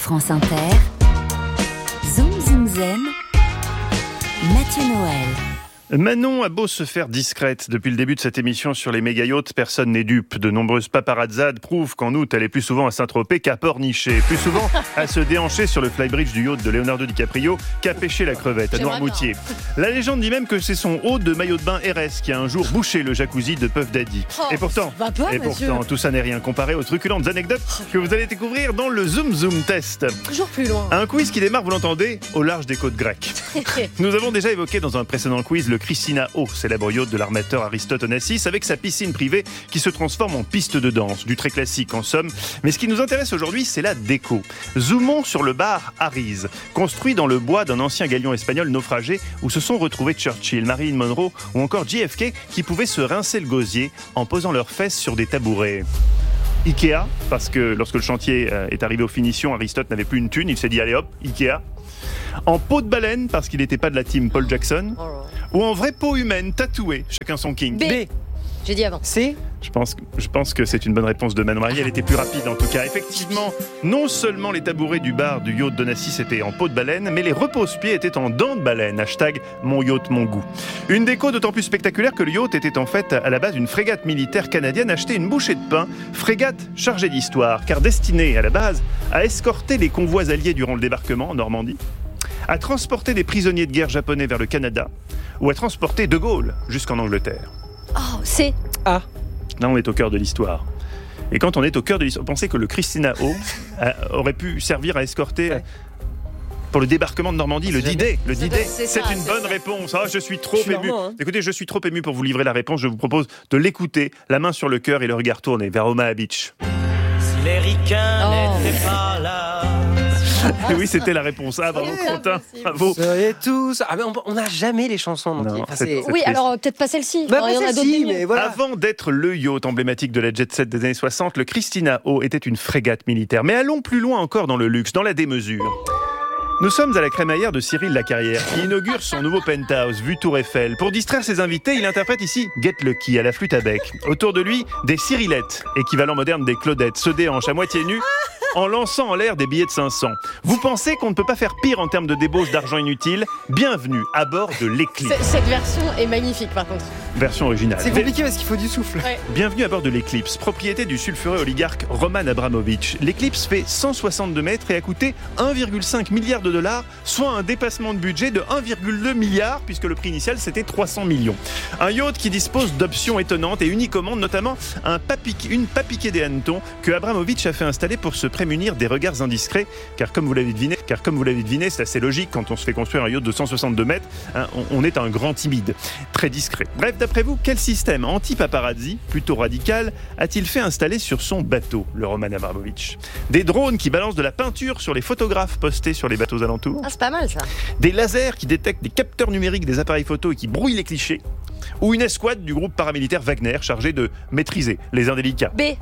France Inter, Zoom Zoom Zen, Mathieu Noël. Manon a beau se faire discrète depuis le début de cette émission sur les méga-yachts, personne n'est dupe. De nombreuses paparazzades prouvent qu'en août, elle est plus souvent à Saint-Tropez qu'à Pornichet. Plus souvent à se déhancher sur le flybridge du yacht de Leonardo DiCaprio qu'à pêcher la crevette à Noirmoutier. La légende dit même que c'est son hôte de maillot de bain RS qui a un jour bouché le jacuzzi de Puff Daddy. Et pourtant, tout ça n'est rien comparé aux truculentes anecdotes que vous allez découvrir dans le Zoom Zoom Test. Toujours plus loin. Un quiz qui démarre, vous l'entendez, au large des côtes grecques. Nous avons déjà évoqué dans un précédent quiz le Christina O, célèbre yacht de l'armateur Aristote Onassis, avec sa piscine privée qui se transforme en piste de danse, du très classique en somme. Mais ce qui nous intéresse aujourd'hui, c'est la déco. Zoomons sur le bar Ariz, construit dans le bois d'un ancien galion espagnol naufragé où se sont retrouvés Churchill, Marilyn Monroe ou encore JFK qui pouvaient se rincer le gosier en posant leurs fesses sur des tabourets. Ikea, parce que lorsque le chantier est arrivé aux finitions, Aristote n'avait plus une thune, il s'est dit allez hop, Ikea. En peau de baleine, parce qu'il n'était pas de la team Paul Jackson. Ou en vraie peau humaine, tatouée, chacun son king. B. J'ai dit avant. C. Je pense que c'est une bonne réponse de Manon Marie, elle était plus rapide en tout cas. Effectivement, non seulement les tabourets du bar du yacht d'Onassis étaient en peau de baleine, mais les repose-pieds étaient en dents de baleine. Hashtag mon yacht, mon goût. Une déco d'autant plus spectaculaire que le yacht était en fait à la base une frégate militaire canadienne achetée une bouchée de pain, frégate chargée d'histoire, car destinée à la base à escorter les convois alliés durant le débarquement en Normandie, à transporter des prisonniers de guerre japonais vers le Canada ou à transporter De Gaulle jusqu'en Angleterre. Oh, C. A. Là, on est au cœur de l'histoire. Et quand on est au cœur de l'histoire, pensez que le Christina O aurait pu servir à escorter pour le débarquement de Normandie, le D-Day. Le D-Day, c'est une bonne réponse. Je suis trop ému. Écoutez, je suis trop ému pour vous livrer la réponse. Je vous propose de l'écouter, la main sur le cœur et le regard tourné vers Omaha Beach. Si les ricains n'étaient pas là. Et oui, c'était la réponse. Bravo, Quentin. Bravo. Soyez tous. Mais on n'a jamais les chansons. Donc Non, Oui, alors peut-être pas celle-ci. Bah, Alors, il y en a d'autres celle-ci, mieux. mais voilà. Avant d'être le yacht emblématique de la jet set des années 60, le Christina O était une frégate militaire. Mais allons plus loin encore dans le luxe, dans la démesure. Nous sommes à la crémaillère de Cyril Lacarrière, qui inaugure son nouveau penthouse, vue Tour Eiffel. Pour distraire ses invités, il interprète ici Get Lucky à la flûte à bec. Autour de lui, des Cyrillettes, équivalent moderne des Claudettes, se déhanchent à moitié nues, en lançant en l'air des billets de 500. Vous pensez qu'on ne peut pas faire pire en termes de débauche d'argent inutile ? Bienvenue à bord de l'Eclipse. Cette version est magnifique par contre. Version originale. C'est compliqué parce qu'il faut du souffle. Bienvenue à bord de l'Eclipse, propriété du sulfureux oligarque Roman Abramovich. L'Eclipse fait 162 mètres et a coûté 1,5 milliard de dollars, soit un dépassement de budget de 1,2 milliard, puisque le prix initial c'était 300 millions. Un yacht qui dispose d'options étonnantes et uniques au monde, notamment une papiquée des hannetons que Abramovich a fait installer pour se prémunir des regards indiscrets, car comme vous l'avez deviné, c'est assez logique quand on se fait construire un yacht de 162 mètres, on est un grand timide, très discret. Bref, d'après vous, quel système anti-paparazzi, plutôt radical, a-t-il fait installer sur son bateau, le Roman Abramovich ? Des drones qui balancent de la peinture sur les photographes postés sur les bateaux alentours ? C'est pas mal ça. Des lasers qui détectent des capteurs numériques des appareils photo et qui brouillent les clichés ? Ou une escouade du groupe paramilitaire Wagner chargée de maîtriser les indélicats ? B.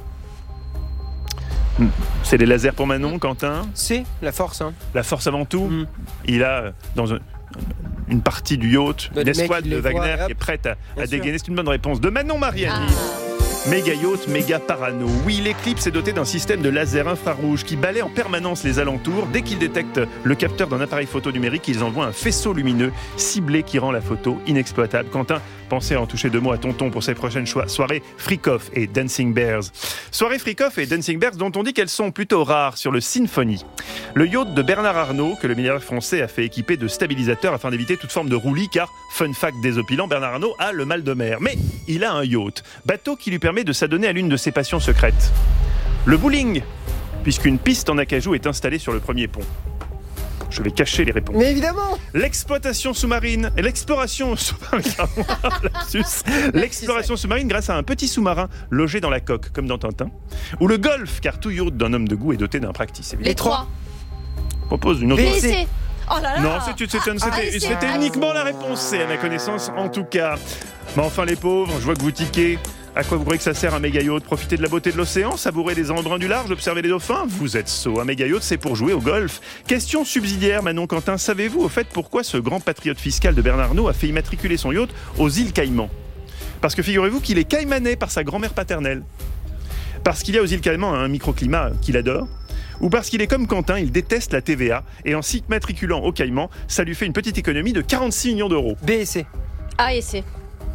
C'est les lasers pour Manon, Quentin ? C. La force. La force avant tout. Il a dans une partie du yacht une escouade de Wagner qui est prête à dégainer. C'est une bonne réponse de Manon Mariani. Méga yacht, méga parano. Oui, l'Eclipse est doté d'un système de laser infrarouge qui balaie en permanence les alentours. Dès qu'ils détectent le capteur d'un appareil photo numérique, ils envoient un faisceau lumineux ciblé qui rend la photo inexploitable. Quentin, pensez à en toucher 2 mots à tonton pour ses prochaines soirées Freak-Off et Dancing Bears. Soirées Freak-Off et Dancing Bears dont on dit qu'elles sont plutôt rares sur le Symphony. Le yacht de Bernard Arnault, que le milliardaire français a fait équiper de stabilisateurs afin d'éviter toute forme de roulis, car, fun fact désopilant, Bernard Arnault a le mal de mer. Mais il a un yacht, bateau qui lui permet de s'adonner à l'une de ses passions secrètes. Le bowling, puisqu'une piste en acajou est installée sur le premier pont. Je vais cacher les réponses. Mais évidemment. L'exploitation sous-marine et l'exploration sous-marine. L'exploration sous-marine grâce à un petit sous-marin logé dans la coque, comme dans Tintin. Ou le golf, car tout yacht d'un homme de goût est doté d'un practice. Les 3. Je propose une autre. B. C. Oh là là. Non, c'était uniquement la réponse C, à ma connaissance, en tout cas. Mais enfin, les pauvres, je vois que vous tiquez. À quoi vous croyez que ça sert un méga yacht ? Profiter de la beauté de l'océan, savourer les embruns du large, observer les dauphins ? Vous êtes sot. Un méga yacht, c'est pour jouer au golf. Question subsidiaire, Manon Quentin. Savez-vous au fait pourquoi ce grand patriote fiscal de Bernard Arnault a fait immatriculer son yacht aux îles Caïmans ? Parce que figurez-vous qu'il est caïmanais par sa grand-mère paternelle. Parce qu'il y a aux îles Caïmans un microclimat qu'il adore, ou parce qu'il est comme Quentin, il déteste la TVA et en s'immatriculant au Caïman, ça lui fait une petite économie de 46 millions d'euros. B et C. A et C.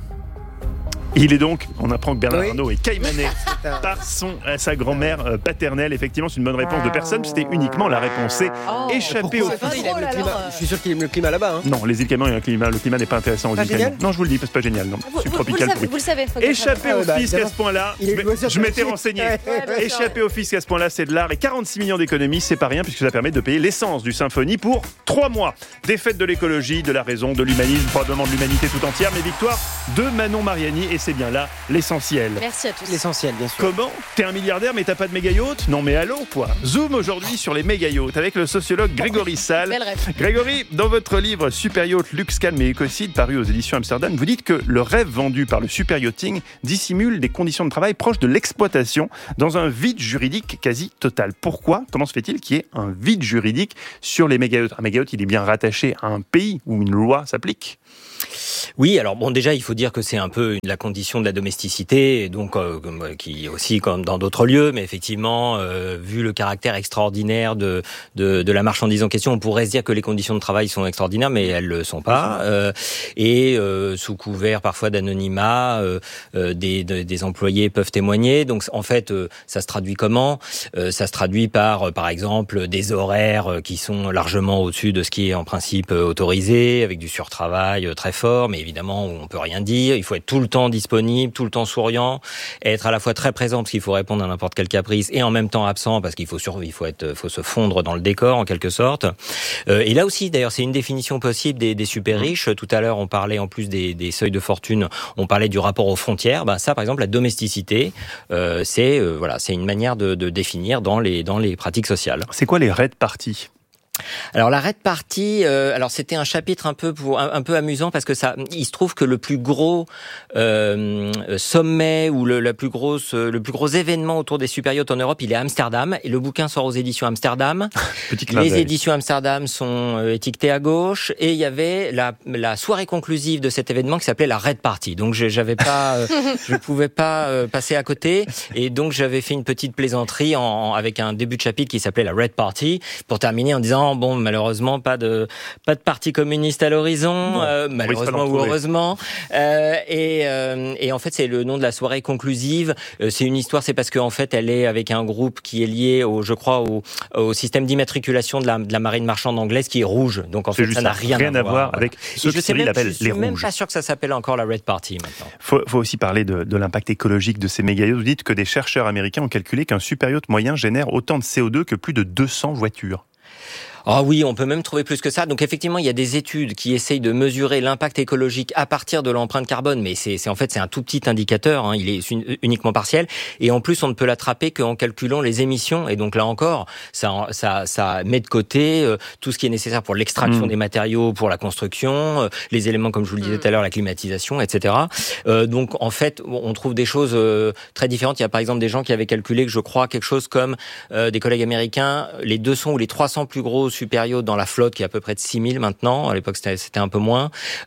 Il est donc, on apprend que Bernard Arnault est caïmanais par sa grand-mère paternelle. Effectivement, c'est une bonne réponse de personne. C'était uniquement la réponse C. Échapper au Je suis sûr qu'il aime le climat là-bas. Hein. Non, les îles Caïmans, le climat n'est pas intéressant aux îles Caïmans. Non, je vous le dis, c'est pas génial. Non. Subtropical. Vous le savez. Échapper au fisc à ce point-là, je m'étais renseigné. Échapper au fisc à ce point-là, c'est de l'art. Et 46 millions d'économies, c'est pas rien, puisque ça permet de payer l'essence du Symphonie pour 3 mois. Défaite de l'écologie, de la raison, de l'humanisme, probablement de l'humanité tout entière, mais victoire de Manon Mariani. Et c'est bien là l'essentiel. Merci à tous. L'essentiel, bien sûr. Comment ? T'es un milliardaire mais t'as pas de méga-yacht ? Non mais allô quoi. Zoom aujourd'hui sur les méga-yachts avec le sociologue Grégory Salle. Belle rêve. Grégory, dans votre livre Super Yacht, Luxe, Calme et Écocide, paru aux éditions Amsterdam, vous dites que le rêve vendu par le super yachting dissimule des conditions de travail proches de l'exploitation dans un vide juridique quasi total. Pourquoi ? Comment se fait-il qu'il y ait un vide juridique sur les méga-yachts ? Un méga-yacht, il est bien rattaché à un pays où une loi s'applique ? Oui, alors bon, déjà, il faut dire que c'est un peu la condition de la domesticité, et donc qui aussi comme dans d'autres lieux, mais effectivement, vu le caractère extraordinaire de la marchandise en question, on pourrait se dire que les conditions de travail sont extraordinaires, mais elles le sont pas. Et sous couvert parfois d'anonymat, des employés peuvent témoigner. Donc en fait, ça se traduit comment ? Ça se traduit par exemple, des horaires qui sont largement au-dessus de ce qui est en principe autorisé, avec du surtravail très fort, mais évidemment, on peut rien dire. Il faut être tout le temps disponible, tout le temps souriant, être à la fois très présent parce qu'il faut répondre à n'importe quel caprice, et en même temps absent parce qu'il faut se fondre dans le décor en quelque sorte. Et là aussi, d'ailleurs, c'est une définition possible des super riches. Tout à l'heure, on parlait en plus des seuils de fortune, on parlait du rapport aux frontières. Ça, par exemple, la domesticité, c'est une manière de définir dans les pratiques sociales. C'est quoi les raids parties ? Alors la Red Party, c'était un chapitre un peu amusant parce que il se trouve que le plus gros sommet ou le plus gros événement autour des super yachts en Europe, il est à Amsterdam, et le bouquin sort aux éditions Amsterdam. Les éditions Amsterdam sont étiquetées à gauche, et il y avait la soirée conclusive de cet événement qui s'appelait la Red Party. Donc je pouvais pas passer à côté, et donc j'avais fait une petite plaisanterie avec un début de chapitre qui s'appelait la Red Party pour terminer en disant bon, malheureusement, pas de parti communiste à l'horizon, malheureusement ou heureusement. Et en fait, c'est le nom de la soirée conclusive. C'est une histoire, c'est parce qu'en fait, elle est avec un groupe qui est lié, au système d'immatriculation de la marine marchande anglaise qui est rouge. Donc en fait, ça n'a rien à voir avec ce que Cyril appelle les rouges. Je suis même pas sûr que ça s'appelle encore la Red Party maintenant. Faut aussi parler de l'impact écologique de ces méga-yachts. Vous dites que des chercheurs américains ont calculé qu'un super yacht moyen génère autant de CO2 que plus de 200 voitures. Ah oui, on peut même trouver plus que ça. Donc effectivement, il y a des études qui essayent de mesurer l'impact écologique à partir de l'empreinte carbone, mais c'est un tout petit indicateur, hein, il est uniquement partiel, et en plus on ne peut l'attraper qu'en calculant les émissions, et donc là encore, ça met de côté tout ce qui est nécessaire pour l'extraction des matériaux, pour la construction, les éléments comme je vous le disais tout à l'heure, la climatisation, etc. Donc en fait, on trouve des choses très différentes. Il y a par exemple des gens qui avaient calculé que je crois quelque chose comme des collègues américains, les 200 ou les 300 plus gros super yachts dans la flotte, qui est à peu près de 6000 maintenant. À l'époque, c'était un peu moins.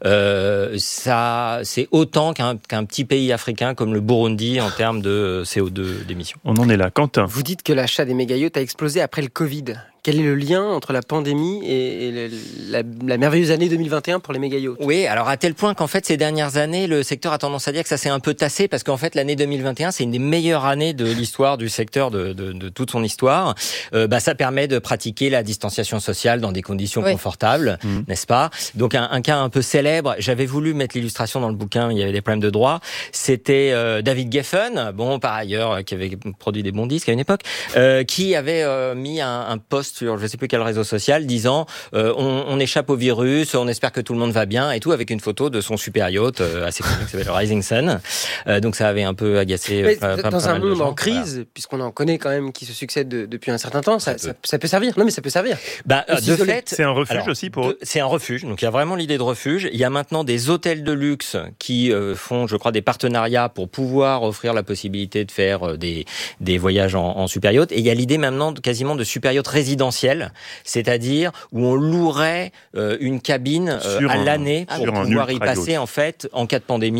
Ça, c'est autant qu'un petit pays africain comme le Burundi en termes de CO2 d'émissions. On en est là. Quentin. Vous dites que l'achat des méga-yachts a explosé après le Covid. Quel est le lien entre la pandémie et la merveilleuse année 2021 pour les méga-yachts ? Oui, alors à tel point qu'en fait, ces dernières années, le secteur a tendance à dire que ça s'est un peu tassé, parce qu'en fait, l'année 2021, c'est une des meilleures années de l'histoire du secteur, de toute son histoire. Ça permet de pratiquer la distanciation sociale dans des conditions confortables, n'est-ce pas ? Donc un cas un peu célèbre, j'avais voulu mettre l'illustration dans le bouquin, il y avait des problèmes de droit, c'était David Geffen, par ailleurs, qui avait produit des bons disques à une époque, qui avait mis un post sur je ne sais plus quel réseau social disant on échappe au virus, on espère que tout le monde va bien et tout, avec une photo de son super yacht assez connu qui s'appelle Rising Sun. Donc ça avait un peu agacé dans un monde en crise, puisqu'on en connaît quand même qui se succèdent depuis un certain temps, ça peut servir. Non mais ça peut servir. De fait, c'est un refuge aussi pour eux. C'est un refuge. Donc il y a vraiment l'idée de refuge. Il y a maintenant des hôtels de luxe qui font, je crois, des partenariats pour pouvoir offrir la possibilité de faire des voyages en super yacht. Et il y a l'idée maintenant quasiment de super yacht résidentiel, c'est-à-dire où on louerait une cabine à l'année pour pouvoir y passer en fait en cas de pandémie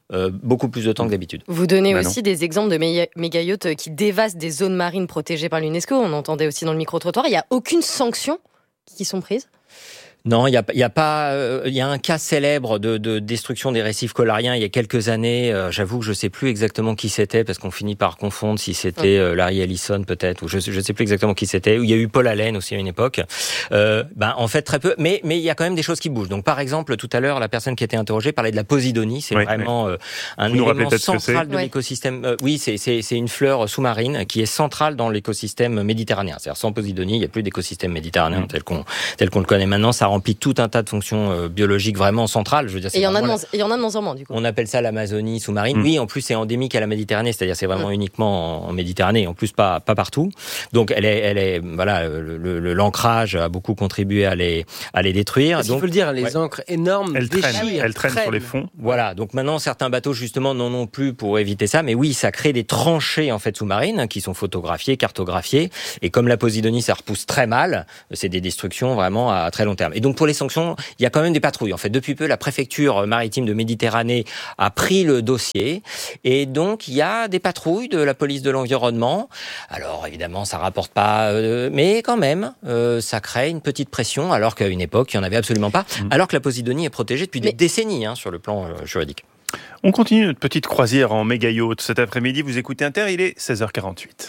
beaucoup plus de temps que d'habitude. Vous donnez aussi des exemples de méga-yachts qui dévastent des zones marines protégées par l'UNESCO. On entendait aussi dans le micro-trottoir. Il n'y a aucune sanction qui sont prises ? Non, il y a un cas célèbre de destruction des récifs coralliens il y a quelques années. J'avoue que je sais plus exactement qui c'était parce qu'on finit par confondre si c'était Larry Ellison peut-être ou je sais plus exactement qui c'était. Il y a eu Paul Allen aussi à une époque. En fait très peu, mais il y a quand même des choses qui bougent. Donc par exemple tout à l'heure la personne qui a été interrogée parlait de la Posidonie. C'est vraiment un élément central de l'écosystème. Oui, c'est une fleur sous-marine qui est centrale dans l'écosystème méditerranéen. C'est-à-dire sans Posidonie, il n'y a plus d'écosystème méditerranéen tel qu'on le connaît maintenant. Ça remplit tout un tas de fonctions biologiques vraiment centrales. Je veux dire, et il y en a de moins en moins, du coup. On appelle ça l'Amazonie sous-marine. Oui, en plus, c'est endémique à la Méditerranée, c'est-à-dire c'est vraiment uniquement en Méditerranée, en plus pas partout. Donc, elle est voilà, l'ancrage a beaucoup contribué à les détruire. Donc, il faut le dire, les ancres énormes déchirent. Elles traînent sur les fonds. Voilà. Donc maintenant, certains bateaux justement n'en ont plus pour éviter ça. Mais oui, ça crée des tranchées en fait sous-marines qui sont photographiées, cartographiées. Et comme la Posidonie, ça repousse très mal. C'est des destructions vraiment à très long terme. Et donc pour les sanctions, il y a quand même des patrouilles. En fait, depuis peu, la préfecture maritime de Méditerranée a pris le dossier. Et donc, il y a des patrouilles de la police de l'environnement. Alors, évidemment, ça rapporte pas, mais quand même, ça crée une petite pression, alors qu'à une époque, il n'y en avait absolument pas. Alors que la Posidonie est protégée depuis des décennies sur le plan juridique. On continue notre petite croisière en méga yacht. Cet après-midi, vous écoutez Inter, il est 16h48.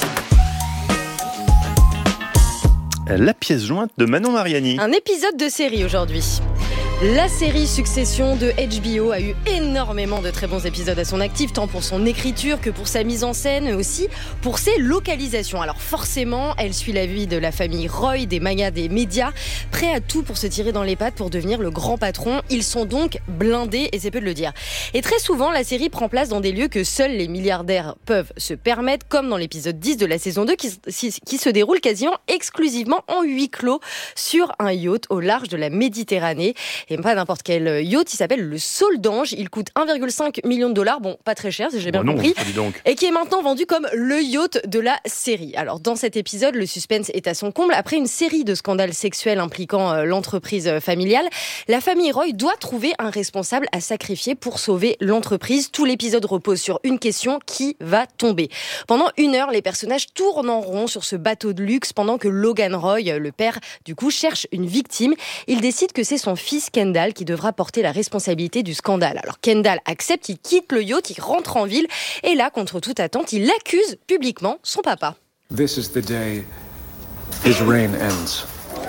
La pièce jointe de Manon Mariani. Un épisode de série aujourd'hui. La série Succession de HBO a eu énormément de très bons épisodes à son actif, tant pour son écriture que pour sa mise en scène, mais aussi pour ses localisations. Alors forcément, elle suit la vie de la famille Roy, des magnats des médias, prêts à tout pour se tirer dans les pattes pour devenir le grand patron. Ils sont donc blindés, et c'est peu de le dire. Et très souvent, la série prend place dans des lieux que seuls les milliardaires peuvent se permettre, comme dans l'épisode 10 de la saison 2, qui se déroule quasiment exclusivement en huis clos sur un yacht au large de la Méditerranée. Et pas n'importe quel yacht, il s'appelle le Saule d'Ange. Il coûte 1,5 million de $. Bon, pas très cher, si j'ai bien compris. Et qui est maintenant vendu comme le yacht de la série. Alors, dans cet épisode, le suspense est à son comble. Après une série de scandales sexuels impliquant l'entreprise familiale, la famille Roy doit trouver un responsable à sacrifier pour sauver l'entreprise. Tout l'épisode repose sur une question: qui va tomber? Pendant 1 heure, les personnages tournent en rond sur ce bateau de luxe pendant que Logan Roy, le père, du coup, cherche une victime. Il décide que c'est son fils Kendall qui devra porter la responsabilité du scandale. Alors Kendall accepte, il quitte le yacht, il rentre en ville et là, contre toute attente, il accuse publiquement son papa. This is the day his reign ends.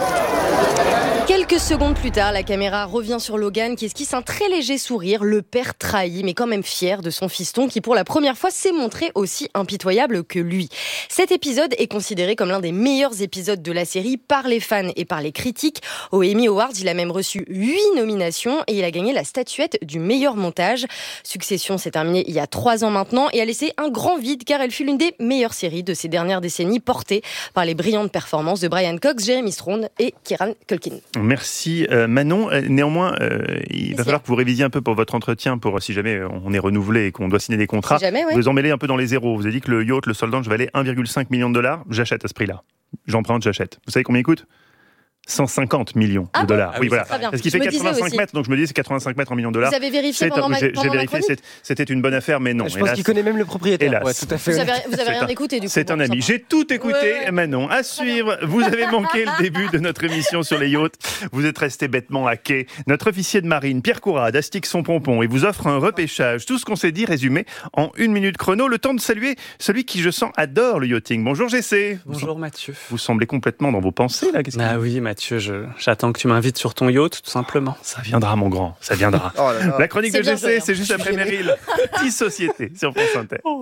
Quelques secondes plus tard, la caméra revient sur Logan qui esquisse un très léger sourire, le père trahi mais quand même fier de son fiston qui pour la première fois s'est montré aussi impitoyable que lui. Cet épisode est considéré comme l'un des meilleurs épisodes de la série par les fans et par les critiques. Aux Emmy Awards, il a même reçu 8 nominations et il a gagné la statuette du meilleur montage. Succession s'est terminée il y a 3 ans maintenant et a laissé un grand vide car elle fut l'une des meilleures séries de ces dernières décennies portée par les brillantes performances de Brian Cox, Jeremy Strong et Kieran Culkin. Merci Manon. Néanmoins, il va falloir que vous révisiez un peu pour votre entretien, pour si jamais on est renouvelé et qu'on doit signer des contrats. Vous en mêlez un peu dans les zéros. Vous avez dit que le yacht, le Saule d'Ange, valait 1,5 million de $. J'achète à ce prix-là. J'emprunte, j'achète. Vous savez combien il coûte ? 150 millions de $. Oui, voilà. Parce qu'il fait 85 mètres, donc je me dis c'est 85 mètres en millions de $. Vous avez vérifié pendant ma chronique ? C'était une bonne affaire, mais non. Je pense qu'il connaît même le propriétaire. Hélas. Ouais, tout à fait. Vous avez rien écouté du coup. C'est un ami. J'ai tout écouté, Manon. À suivre, vous avez manqué le début de notre émission sur les yachts. Vous êtes resté bêtement à quai. Notre officier de marine, Pierre Courade, astique son pompon et vous offre un repêchage. Tout ce qu'on s'est dit résumé en 1 minute chrono. Le temps de saluer celui qui, je sens, adore le yachting. Bonjour GC. Bonjour Mathieu. Vous semblez complètement dans vos pensées là. Oui Mathieu, j'attends que tu m'invites sur ton yacht, tout simplement. Ça viendra, mon grand, ça viendra. La chronique de GC, c'est juste après Meryl. Petite société sur France Inter.